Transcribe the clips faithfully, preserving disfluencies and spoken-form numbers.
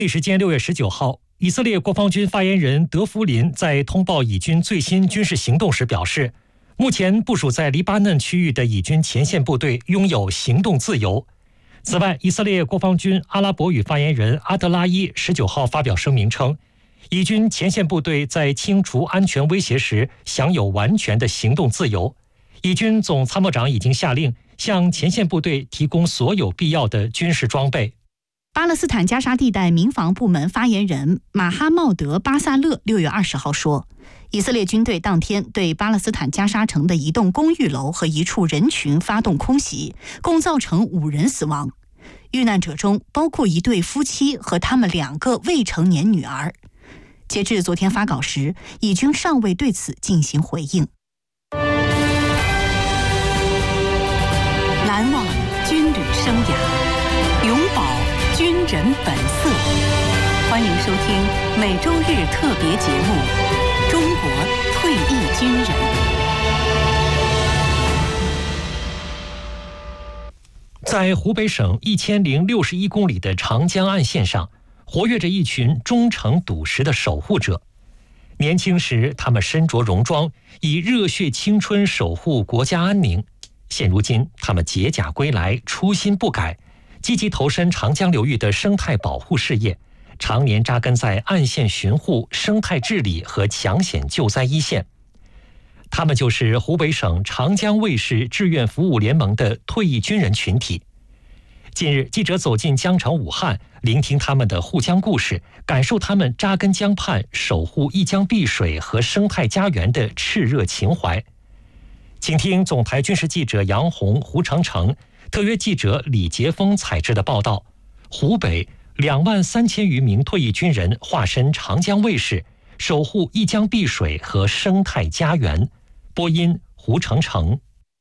当地时间六月十九号，以色列国防军发言人德弗林在通报以军最新军事行动时表示，目前部署在黎巴嫩区域的以军前线部队拥有行动自由。此外，以色列国防军阿拉伯语发言人阿德拉伊十九号发表声明称，以军前线部队在清除安全威胁时享有完全的行动自由。以军总参谋长已经下令向前线部队提供所有必要的军事装备。 巴勒斯坦加沙地带民防部门发言人马哈茂德·巴萨勒六月二十号说，以色列军队当天对巴勒斯坦加沙城的一栋公寓楼和一处人群发动空袭，共造成五人死亡。遇难者中包括一对夫妻和他们两个未成年女儿。截至昨天发稿时，以军尚未对此进行回应。 难忘军旅生涯，永葆军人本色。欢迎收听每周日特别节目《中国退役军人》。 在湖北省一千零六十一公里的长江岸线上，活跃着一群忠诚笃实的守护者。年轻时，他们身着戎装，以热血青春守护国家安宁。现如今，他们解甲归来，初心不改，积极投身长江流域的生态保护事业，常年扎根在岸线巡护、生态治理和抢险救灾一线。他们就是湖北省长江卫士志愿服务联盟的退役军人群体。近日，记者走进江城武汉，聆听他们的护江故事，感受他们扎根江畔、守护一江碧水和生态家园的炽热情怀。请听总台军事记者杨红、胡成成，特约记者李杰峰采制的报道。湖北两万三千余名退役军人化身长江卫士，守护一江碧水和生态家园。播音胡成成。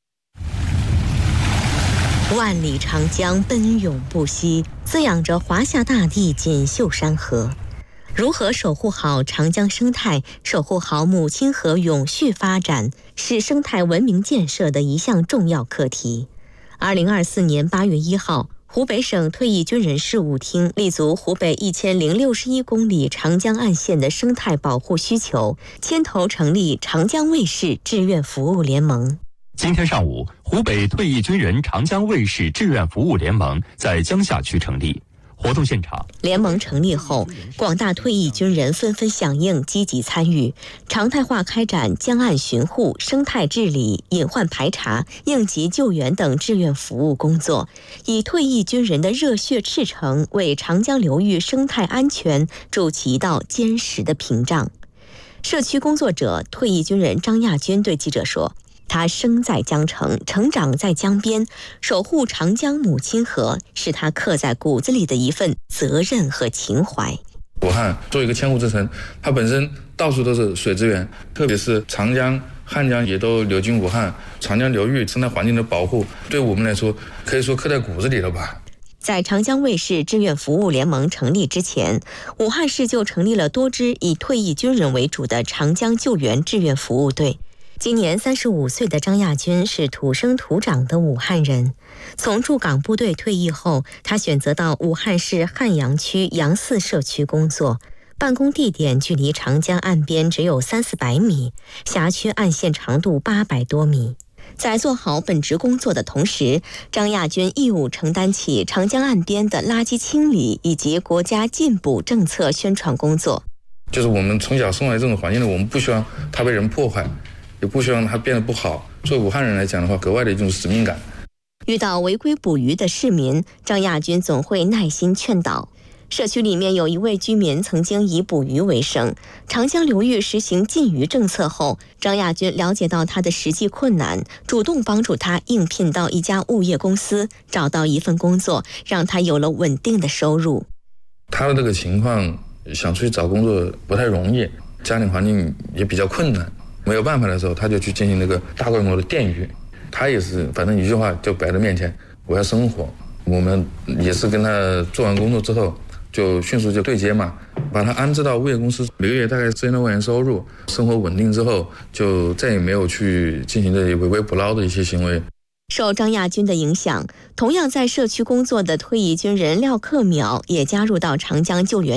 万里长江奔涌不息，滋养着华夏大地锦绣山河。如何守护好长江生态，守护好母亲河永续发展，是生态文明建设的一项重要课题。二零二四年八月一号，湖北省退役军人事务厅立足湖北一千零六十一公里长江岸线的生态保护需求，牵头成立长江卫士志愿服务联盟。 今天上午，湖北退役军人长江卫士志愿服务联盟在江夏区成立。活动现场， 联盟成立后，广大退役军人纷纷响应，积极参与，常态化开展江岸巡护、生态治理、隐患排查、应急救援等志愿服务工作，以退役军人的热血赤诚，为长江流域生态安全筑起一道坚实的屏障。社区工作者、退役军人张亚军对记者说，他生在江城，成长在江边，守护长江母亲河是他刻在骨子里的一份责任和情怀。 武汉作为一个千湖之城，它本身到处都是水资源，特别是长江、汉江也都流经武汉，长江流域生态环境的保护，对我们来说可以说刻在骨子里了吧。 在长江卫士志愿服务联盟成立之前，武汉市就成立了多支以退役军人为主的长江救援志愿服务队。今年三十五岁的张亚军是土生土长的武汉人。从驻港部队退役后，他选择到武汉市汉阳区杨寺社区工作，办公地点距离长江岸边只有三四百米，辖区岸线长度八百多米。在做好本职工作的同时，张亚军义务承担起长江岸边的垃圾清理以及国家禁捕政策宣传工作。 就是我们从小生活在这种环境里，我们不希望它被人破坏，也不希望它变得不好。作为武汉人来讲的话，格外的一种使命感。 遇到违规捕鱼的市民，张亚军总会耐心劝导。社区里面有一位居民曾经以捕鱼为生，长江流域实行禁渔政策后，张亚军了解到他的实际困难，主动帮助他应聘到一家物业公司，找到一份工作，让他有了稳定的收入。 他的这个情况，想出去找工作不太容易，家庭环境也比较困难，没有办法的时候，他就去进行那个大规模的电鱼。他也是反正一句话就摆在面前，我要生活。我们也是跟他做完工作之后，就迅速就对接嘛，把他安置到物业公司，每个月大概四千多块钱收入，生活稳定之后，就再也没有去进行这些违规捕捞的一些行为。 受张亚军的影响，同样在社区工作的退役军人廖克淼也加入到长江救援